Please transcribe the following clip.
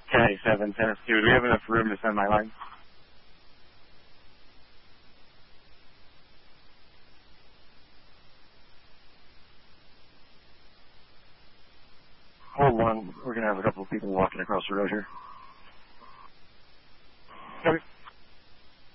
Caddy 7, tennis 2. Do we have enough room to send my line? Hold on. We're going to have a couple of people walking across the road here. Copy.